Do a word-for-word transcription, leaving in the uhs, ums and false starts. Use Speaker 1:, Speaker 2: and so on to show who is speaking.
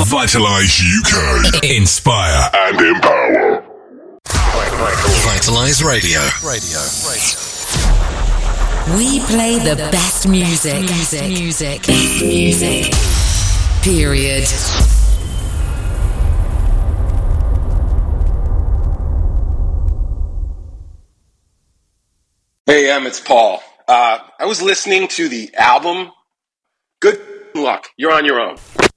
Speaker 1: Vitalize U K. Inspire and empower.
Speaker 2: Vitalize Radio. Radio.
Speaker 3: We play the best music. Music. Music. Best music. Period.
Speaker 4: Hey, Em, it's Paul. Uh, I was listening to the album. Good luck. You're on your own.